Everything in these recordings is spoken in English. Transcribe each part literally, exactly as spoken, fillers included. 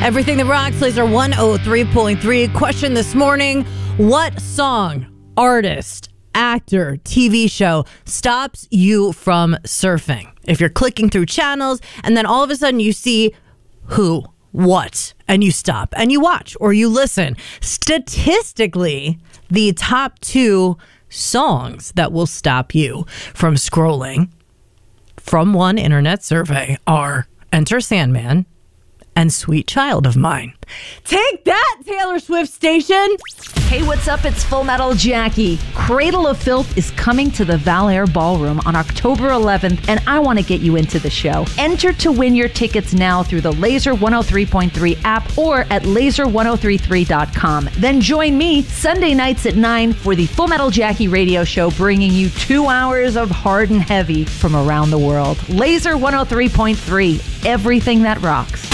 Everything that rocks, Laser one oh three point three. Question this morning: what song, artist, actor, T V show stops you from surfing? If you're clicking through channels and then all of a sudden you see who, what, and you stop and you watch or you listen. Statistically, the top two songs that will stop you from scrolling from one internet survey are Enter Sandman and Sweet Child of Mine. Take that, Taylor Swift station! Hey, what's up? It's Full Metal Jackie. Cradle of Filth is coming to the Val Air Ballroom on October eleventh, and I want to get you into the show. Enter to win your tickets now through the Laser one oh three point three app or at laser ten thirty-three dot com. Then join me Sunday nights at nine for the Full Metal Jackie radio show, bringing you two hours of hard and heavy from around the world. Laser one oh three point three, everything that rocks.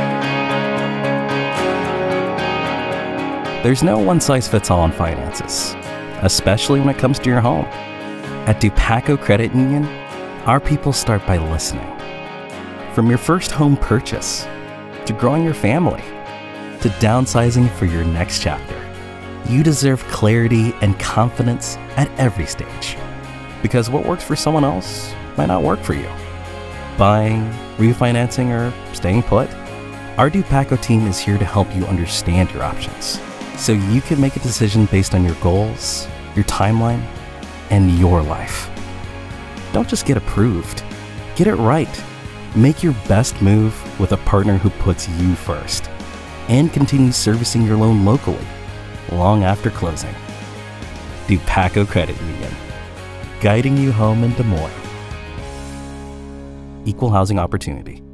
There's no one-size-fits-all on finances, especially when it comes to your home. At Dupaco Credit Union, our people start by listening. From your first home purchase, to growing your family, to downsizing for your next chapter, you deserve clarity and confidence at every stage. Because what works for someone else might not work for you. Buying, refinancing, or staying put, our Dupaco team is here to help you understand your options, so you can make a decision based on your goals, your timeline, and your life. Don't just get approved, get it right. Make your best move with a partner who puts you first and continues servicing your loan locally long after closing. Dupaco Credit Union, guiding you home in Des Moines. Equal housing opportunity.